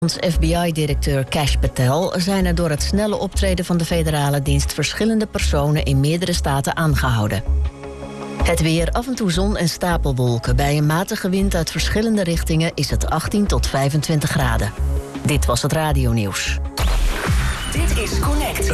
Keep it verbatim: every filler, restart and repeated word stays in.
F B I-directeur Kash Patel zijn er door het snelle optreden van de federale dienst verschillende personen in meerdere staten aangehouden. Het weer, af en toe zon en stapelwolken. Bij een matige wind uit verschillende richtingen is het achttien tot vijfentwintig graden. Dit was het radionieuws. Dit is Connect.